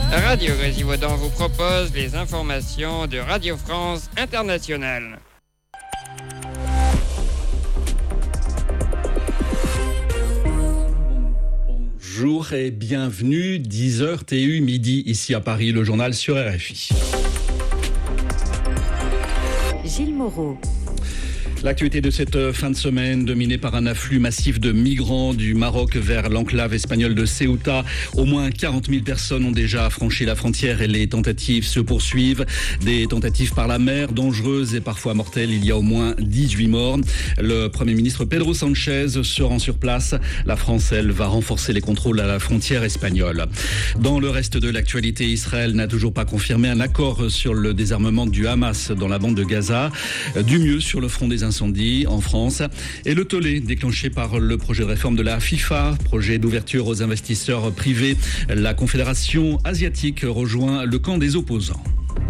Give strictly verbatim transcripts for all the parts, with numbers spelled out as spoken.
Radio Grésivaudan vous propose les informations de Radio France Internationale. Bonjour et bienvenue, dix heures T U midi, ici à Paris, le journal sur R F I. Gilles Moreau. L'actualité de cette fin de semaine, dominée par un afflux massif de migrants du Maroc vers l'enclave espagnole de Ceuta. Au moins quarante mille personnes ont déjà franchi la frontière et les tentatives se poursuivent. Des tentatives par la mer, dangereuses et parfois mortelles. Il y a au moins dix-huit morts. Le Premier ministre Pedro Sánchez se rend sur place. La France, elle, va renforcer les contrôles à la frontière espagnole. Dans le reste de l'actualité, Israël n'a toujours pas confirmé un accord sur le désarmement du Hamas dans la bande de Gaza. Du mieux sur le front des incendie en France et le tollé déclenché par le projet de réforme de la FIFA, projet d'ouverture aux investisseurs privés. La Confédération asiatique rejoint le camp des opposants.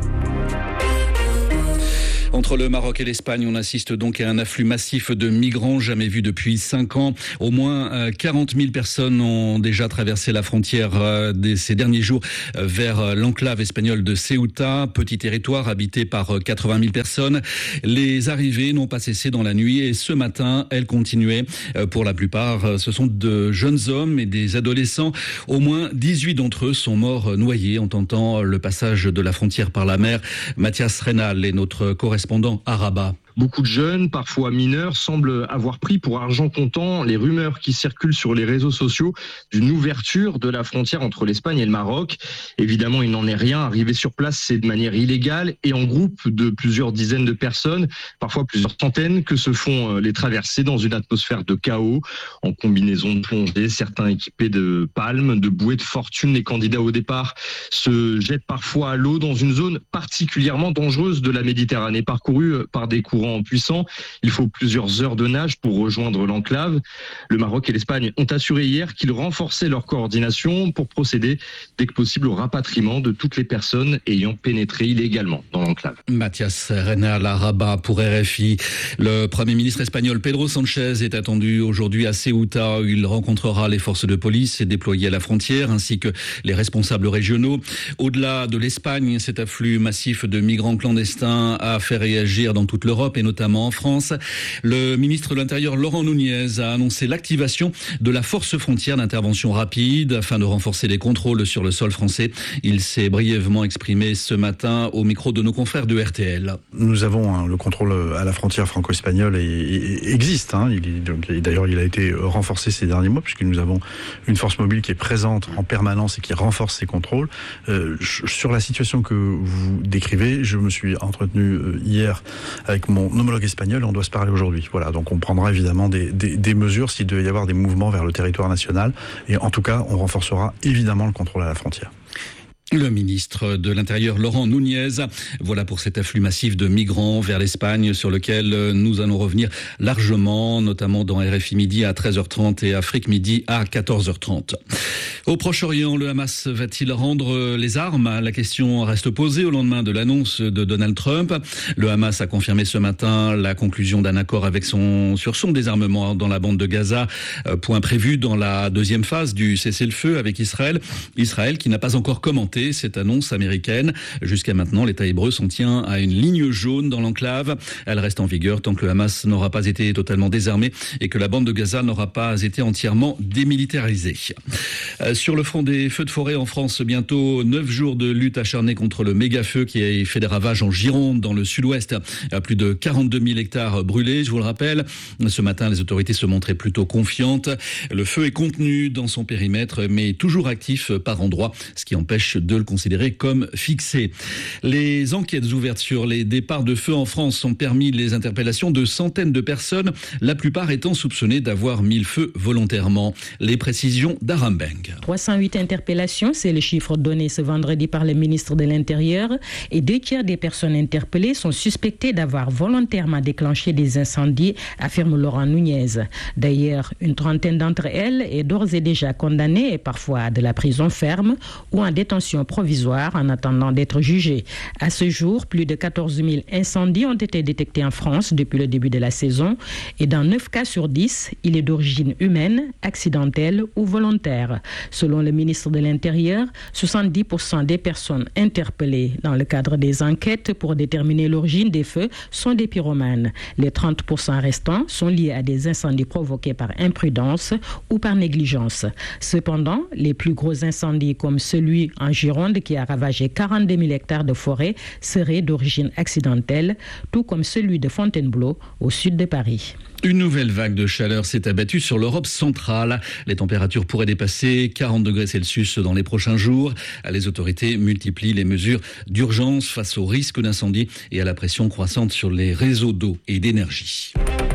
Entre le Maroc et l'Espagne, on assiste donc à un afflux massif de migrants jamais vu depuis cinq ans. Au moins quarante mille personnes ont déjà traversé la frontière ces derniers jours vers l'enclave espagnole de Ceuta, petit territoire habité par quatre-vingt mille personnes. Les arrivées n'ont pas cessé dans la nuit et ce matin, elles continuaient. Pour la plupart, ce sont de jeunes hommes et des adolescents. Au moins dix-huit d'entre eux sont morts noyés en tentant le passage de la frontière par la mer. Mathias Reynal est notre correspondant à Rabat. Beaucoup de jeunes, parfois mineurs, semblent avoir pris pour argent comptant les rumeurs qui circulent sur les réseaux sociaux d'une ouverture de la frontière entre l'Espagne et le Maroc. Évidemment, il n'en est rien. Arriver sur place, c'est de manière illégale et en groupe de plusieurs dizaines de personnes, parfois plusieurs centaines, que se font les traversées dans une atmosphère de chaos, en combinaison de plongée, certains équipés de palmes, de bouées de fortune. Les candidats au départ se jettent parfois à l'eau dans une zone particulièrement dangereuse de la Méditerranée, parcourue par des courants puissant. Il faut plusieurs heures de nage pour rejoindre l'enclave. Le Maroc et l'Espagne ont assuré hier qu'ils renforçaient leur coordination pour procéder dès que possible au rapatriement de toutes les personnes ayant pénétré illégalement dans l'enclave. Mathias Reynal à Rabat pour R F I. Le Premier ministre espagnol Pedro Sánchez est attendu aujourd'hui à Ceuta où il rencontrera les forces de police déployées à la frontière ainsi que les responsables régionaux. Au-delà de l'Espagne, cet afflux massif de migrants clandestins a fait réagir dans toute l'Europe et notamment en France. Le ministre de l'Intérieur Laurent Nunez a annoncé l'activation de la force frontière d'intervention rapide afin de renforcer les contrôles sur le sol français. Il s'est brièvement exprimé ce matin au micro de nos confrères de R T L. Nous avons hein, le contrôle à la frontière franco-espagnole et, et, et existe. Hein, il est, donc, et d'ailleurs, il a été renforcé ces derniers mois puisque nous avons une force mobile qui est présente en permanence et qui renforce ces contrôles. Euh, sur la situation que vous décrivez, je me suis entretenu hier avec mon homologue espagnol, on doit se parler aujourd'hui. Voilà, donc on prendra évidemment des, des, des mesures s'il devait y avoir des mouvements vers le territoire national. Et en tout cas, on renforcera évidemment le contrôle à la frontière. Le ministre de l'Intérieur, Laurent Nunez. Voilà pour cet afflux massif de migrants vers l'Espagne sur lequel nous allons revenir largement, notamment dans R F I Midi à treize heures trente et Afrique Midi à quatorze heures trente. Au Proche-Orient, le Hamas va-t-il rendre les armes ? La question reste posée au lendemain de l'annonce de Donald Trump. Le Hamas a confirmé ce matin la conclusion d'un accord avec son, sur son désarmement dans la bande de Gaza, point prévu dans la deuxième phase du cessez-le-feu avec Israël. Israël qui n'a pas encore commenté cette annonce américaine. Jusqu'à maintenant, l'État hébreu s'en tient à une ligne jaune dans l'enclave. Elle reste en vigueur tant que le Hamas n'aura pas été totalement désarmé et que la bande de Gaza n'aura pas été entièrement démilitarisée. Euh, sur le front des feux de forêt en France, bientôt neuf jours de lutte acharnée contre le méga-feu qui a fait des ravages en Gironde, dans le sud-ouest, à plus de quarante-deux mille hectares brûlés, je vous le rappelle. Ce matin, les autorités se montraient plutôt confiantes. Le feu est contenu dans son périmètre, mais toujours actif par endroits, ce qui empêche de le considérer comme fixé. Les enquêtes ouvertes sur les départs de feu en France ont permis les interpellations de centaines de personnes, la plupart étant soupçonnées d'avoir mis le feu volontairement. Les précisions d'Arambeng. trois cent huit interpellations, c'est le chiffre donné ce vendredi par le ministre de l'Intérieur, et deux tiers des personnes interpellées sont suspectées d'avoir volontairement déclenché des incendies, affirme Laurent Nunez. D'ailleurs, une trentaine d'entre elles est d'ores et déjà condamnée et parfois à de la prison ferme ou en détention détention provisoire en attendant d'être jugés. À ce jour, plus de quatorze mille incendies ont été détectés en France depuis le début de la saison et dans neuf cas sur dix, il est d'origine humaine, accidentelle ou volontaire. Selon le ministre de l'Intérieur, soixante-dix pour cent des personnes interpellées dans le cadre des enquêtes pour déterminer l'origine des feux sont des pyromanes. Les trente pour cent restants sont liés à des incendies provoqués par imprudence ou par négligence. Cependant, les plus gros incendies comme celui en Gironde qui a ravagé quarante-deux mille hectares de forêt seraient d'origine accidentelle, tout comme celui de Fontainebleau au sud de Paris. Une nouvelle vague de chaleur s'est abattue sur l'Europe centrale. Les températures pourraient dépasser quarante degrés Celsius dans les prochains jours. Les autorités multiplient les mesures d'urgence face au risque d'incendie et à la pression croissante sur les réseaux d'eau et d'énergie.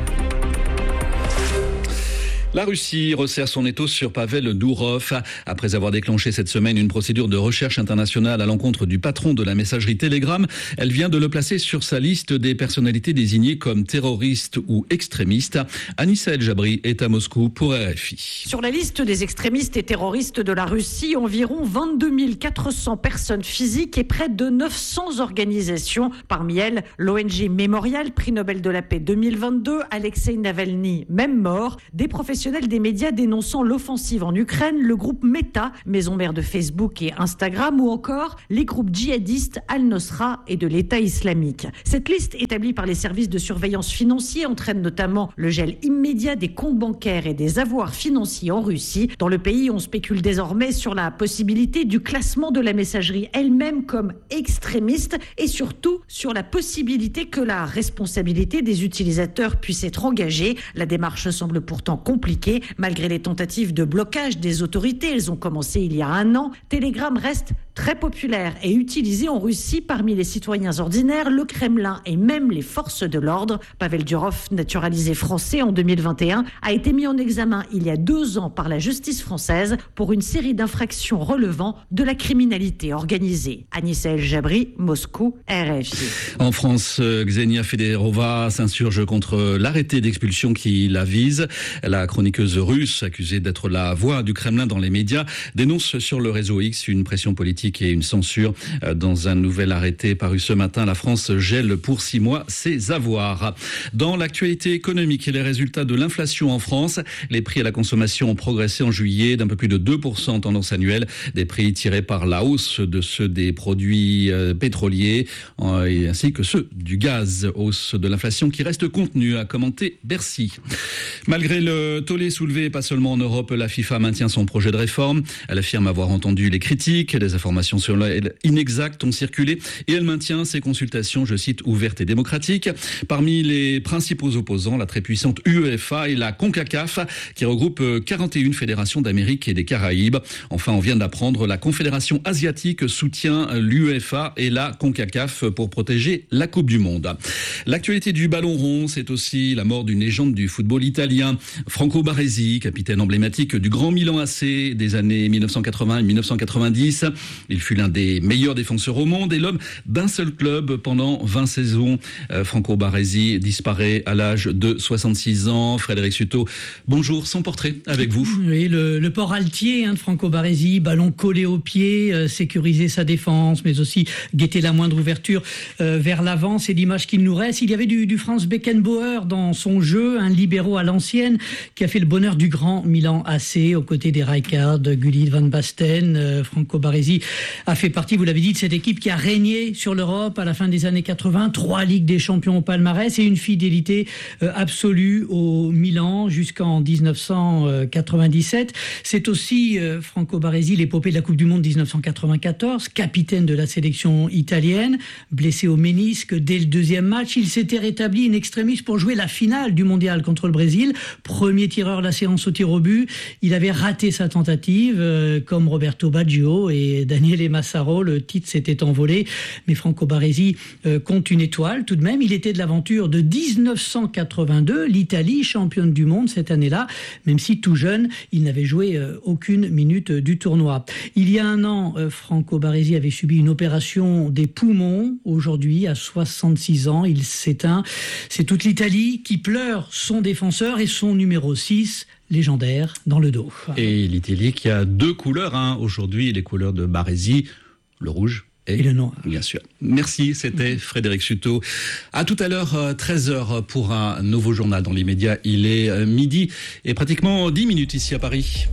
La Russie resserre son étau sur Pavel Dourov. Après avoir déclenché cette semaine une procédure de recherche internationale à l'encontre du patron de la messagerie Telegram, elle vient de le placer sur sa liste des personnalités désignées comme terroristes ou extrémistes. Anissa El Jabri est à Moscou pour R F I. Sur la liste des extrémistes et terroristes de la Russie, environ vingt-deux mille quatre cents personnes physiques et près de neuf cents organisations. Parmi elles, l'O N G Mémorial, prix Nobel de la paix deux mille vingt-deux, Alexei Navalny, même mort, des professionnels des médias dénonçant l'offensive en Ukraine, le groupe Meta, maison mère de Facebook et Instagram, ou encore les groupes djihadistes Al-Nosra et de l'État islamique. Cette liste établie par les services de surveillance financiers entraîne notamment le gel immédiat des comptes bancaires et des avoirs financiers en Russie. Dans le pays, on spécule désormais sur la possibilité du classement de la messagerie elle-même comme extrémiste et surtout sur la possibilité que la responsabilité des utilisateurs puisse être engagée. La démarche semble pourtant compliquée. Malgré les tentatives de blocage des autorités, elles ont commencé il y a un an, Telegram reste très populaire et utilisé en Russie parmi les citoyens ordinaires, le Kremlin et même les forces de l'ordre. Pavel Durov, naturalisé français en deux mille vingt et un, a été mis en examen il y a deux ans par la justice française pour une série d'infractions relevant de la criminalité organisée. Anissa El Jabri, Moscou, R F I. En France, Ksenia Federova s'insurge contre l'arrêté d'expulsion qui la vise. La chroniqueuse russe, accusée d'être la voix du Kremlin dans les médias, dénonce sur le réseau X une pression politique et une censure. Dans un nouvel arrêté paru ce matin, la France gèle pour six mois ses avoirs. Dans l'actualité économique et les résultats de l'inflation en France, les prix à la consommation ont progressé en juillet d'un peu plus de deux pour cent en tendance annuelle. Des prix tirés par la hausse de ceux des produits pétroliers ainsi que ceux du gaz. Hausse de l'inflation qui reste contenue, a commenté Bercy. Malgré le tollé soulevé, pas seulement en Europe, la FIFA maintient son projet de réforme. Elle affirme avoir entendu les critiques, des informations sur elle inexactes ont circulé et elle maintient ses consultations, je cite, ouvertes et démocratiques. Parmi les principaux opposants, la très puissante UEFA et la CONCACAF qui regroupe quarante et une fédérations d'Amérique et des Caraïbes. Enfin, on vient d'apprendre, la Confédération asiatique soutient l'UEFA et la CONCACAF pour protéger la Coupe du Monde. L'actualité du ballon rond, c'est aussi la mort d'une légende du football italien, Franco Baresi, capitaine emblématique du Grand Milan A C des années mille neuf cent quatre-vingts et mille neuf cent quatre-vingt-dix. Il fut l'un des meilleurs défenseurs au monde et l'homme d'un seul club pendant vingt saisons. Euh, Franco Baresi disparaît à l'âge de soixante-six ans. Frédéric Suto, bonjour, son portrait avec vous. Oui, le, le port altier hein, de Franco Baresi, ballon collé au pied, euh, sécuriser sa défense, mais aussi guetter la moindre ouverture euh, vers l'avant. C'est l'image qu'il nous reste. Il y avait du, du Franz Beckenbauer dans son jeu, un libéraux à l'ancienne qui a fait le bonheur du Grand Milan A C aux côtés des Rijkaard, Gullit, Van Basten. Euh, Franco Baresi a fait partie, vous l'avez dit, de cette équipe qui a régné sur l'Europe à la fin des années quatre-vingts, trois Ligues des Champions au palmarès et une fidélité euh, absolue au Milan jusqu'en dix-neuf cent quatre-vingt-dix-sept. C'est aussi euh, Franco Baresi, l'épopée de la Coupe du Monde dix-neuf cent quatre-vingt-quatorze, capitaine de la sélection italienne, blessé au ménisque dès le deuxième match. Il s'était rétabli in extremis pour jouer la finale du mondial contre le Brésil. Premier tireur de la séance au tir au but. Il avait raté sa tentative, euh, comme Roberto Baggio et Daniele Massaro. Le titre s'était envolé, mais Franco Baresi euh, compte une étoile tout de même. Il était de l'aventure de dix-neuf cent quatre-vingt-deux, l'Italie championne du monde cette année-là, même si tout jeune, il n'avait joué euh, aucune minute euh, du tournoi. Il y a un an, euh, Franco Baresi avait subi une opération des poumons. Aujourd'hui, à soixante-six ans, il s'éteint. C'est toute l'Italie qui pleure son défenseur et son numéro six, légendaire, dans le dos. Et l'Italie qui a deux couleurs, hein. Aujourd'hui les couleurs de Baresi, le rouge et, et le noir. Bien sûr. Merci, c'était Frédéric Sutot. À tout à l'heure, treize heures pour un nouveau journal. Dans l'immédiat, il est midi et pratiquement dix minutes ici à Paris.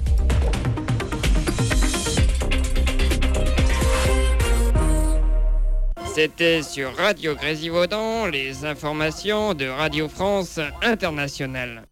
C'était sur Radio Grésivaudan, les informations de Radio France Internationale.